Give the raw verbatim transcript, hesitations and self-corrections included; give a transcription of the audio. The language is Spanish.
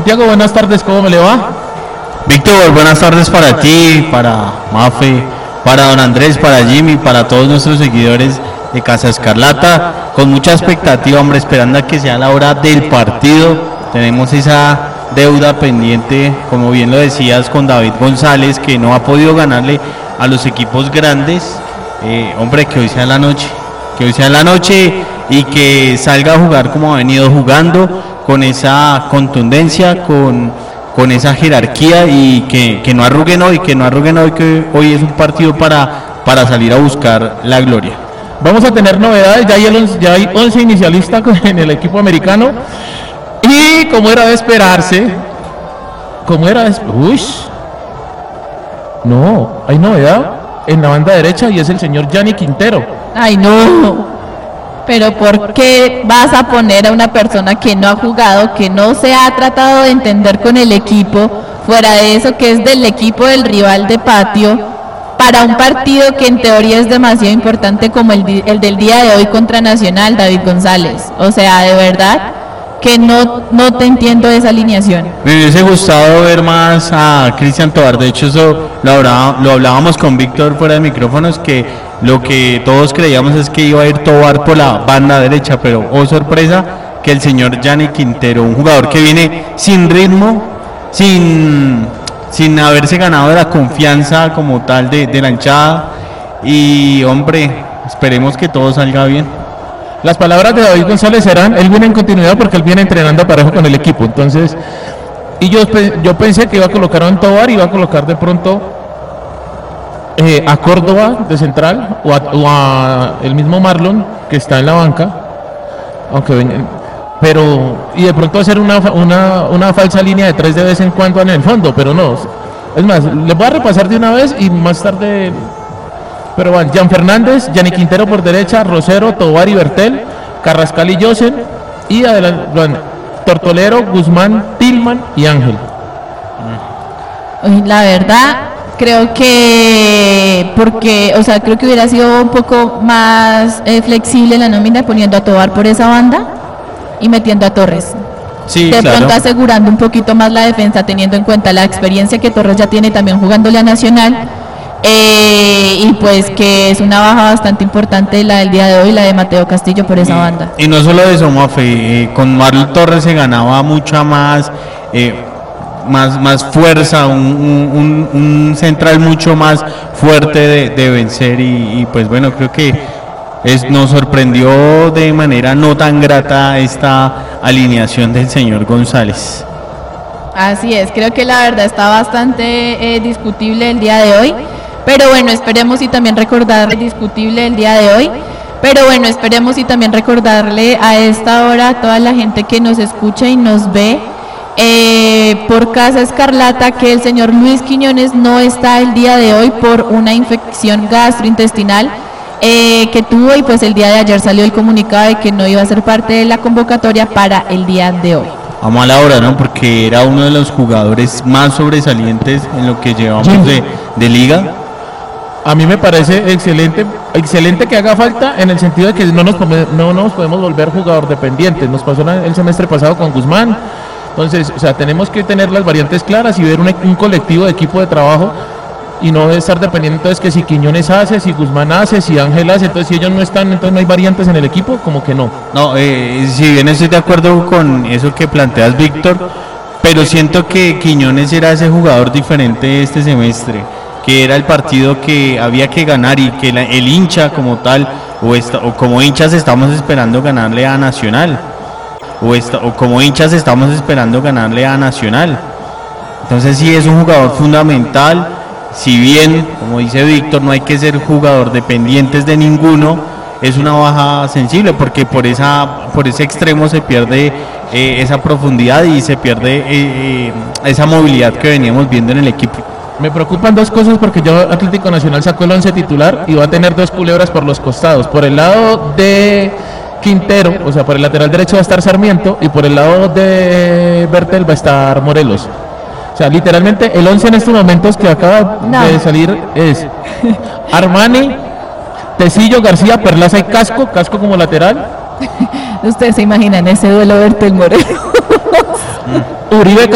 Santiago, buenas tardes, ¿cómo me le va? Víctor, buenas tardes para ti, para Mafe, para don Andrés, para Jimmy, para todos nuestros seguidores de Casa Escarlata, con mucha expectativa, hombre, esperando a que sea la hora del partido. Tenemos esa deuda pendiente, como bien lo decías, con David González, que no ha podido ganarle a los equipos grandes. Eh, hombre, que hoy sea la noche, que hoy sea la noche y que salga a jugar como ha venido jugando, con esa contundencia, con, con esa jerarquía, y que, que no arruguen hoy, que no arruguen hoy, que hoy es un partido para, para salir a buscar la gloria. Vamos a tener novedades, ya hay, el, ya hay once inicialistas en el equipo americano, y como era de esperarse, como era de esperarse, uy, no, hay novedad en la banda derecha y es el señor Gianni Quintero. Ay, no, pero ¿por qué vas a poner a una persona que no ha jugado, que no se ha tratado de entender con el equipo, fuera de eso que es del equipo del rival de patio, para un partido que en teoría es demasiado importante como el, el del día de hoy contra Nacional, David González? O sea, de verdad que no, no te entiendo esa alineación. Me hubiese gustado ver más a Cristian Tobar. De hecho, eso lo, hablaba, lo hablábamos con Víctor fuera de micrófonos, que lo que todos creíamos es que iba a ir Tobar por la banda derecha, pero oh sorpresa, que el señor Gianni Quintero, un jugador que viene sin ritmo, sin, sin haberse ganado de la confianza como tal de, de la hinchada, y hombre, esperemos que todo salga bien. Las palabras de David González serán, él viene en continuidad porque él viene entrenando parejo con el equipo, entonces, y yo, yo pensé que iba a colocar a un Tobar, iba a colocar de pronto eh, a Córdoba de central, o a, o a el mismo Marlon, que está en la banca, aunque vengan, pero, y de pronto hacer una, una, una falsa línea de tres de vez en cuando en el fondo, pero no, es más, les voy a repasar de una vez y más tarde. Pero van, Jan Fernández, Gianni Quintero por derecha, Rosero, Tobar y Bertel, Carrascal y Josen, y adelante van Tortolero, Guzmán, Tillman y Ángel. La verdad, creo que, porque, o sea, creo que hubiera sido un poco más eh, flexible la nómina poniendo a Tobar por esa banda y metiendo a Torres. Sí, de claro. pronto asegurando un poquito más la defensa, teniendo en cuenta la experiencia que Torres ya tiene también jugándole a Nacional. Eh, y pues que es una baja bastante importante la del día de hoy, la de Mateo Castillo por esa y, banda. Y no solo eso, Mafe, eh, con Marlon Torres se ganaba mucha más, eh, más, más fuerza, un, un, un central mucho más fuerte de, de vencer, y, y pues bueno, creo que es, nos sorprendió de manera no tan grata esta alineación del señor González. Así es, creo que la verdad está bastante eh, discutible el día de hoy. Pero bueno, esperemos y también recordar discutible el día de hoy. Pero bueno, esperemos y también recordarle a esta hora a toda la gente que nos escucha y nos ve eh, por Casa Escarlata que el señor Luis Quiñones no está el día de hoy por una infección gastrointestinal eh, que tuvo, y pues el día de ayer salió el comunicado de que no iba a ser parte de la convocatoria para el día de hoy. A mala hora, ¿no? Porque era uno de los jugadores más sobresalientes en lo que llevamos de, de liga. A mí me parece excelente, excelente que haga falta, en el sentido de que no nos, no nos podemos volver jugador dependientes. Nos pasó el semestre pasado con Guzmán. Entonces, o sea, tenemos que tener las variantes claras y ver un, un colectivo de equipo de trabajo, y no estar dependiendo entonces que si Quiñones hace, si Guzmán hace, si Ángel hace. Entonces, si ellos no están, entonces no hay variantes en el equipo, como que no. No, eh, si bien estoy de acuerdo con eso que planteas, Víctor, pero siento que Quiñones era ese jugador diferente este semestre, que era el partido que había que ganar, y que la, el hincha como tal, o, esta, o como hinchas estamos esperando ganarle a Nacional, o, esta, o como hinchas estamos esperando ganarle a Nacional. Entonces sí es un jugador fundamental, si bien, como dice Víctor, no hay que ser jugador dependientes de ninguno, es una baja sensible, porque por esa por ese extremo se pierde eh, esa profundidad, y se pierde eh, eh, esa movilidad que veníamos viendo en el equipo. Me preocupan dos cosas, porque ya Atlético Nacional sacó el once titular y va a tener dos culebras por los costados. Por el lado de Quintero, o sea, por el lateral derecho va a estar Sarmiento, y por el lado de Bertel va a estar Morelos. O sea, literalmente el once en estos momentos que acaba no. de salir es Armani, Tecillo, García, Perlaza y Casco, Casco como lateral. Ustedes se imaginan ese duelo Bertel Morelos. Uribe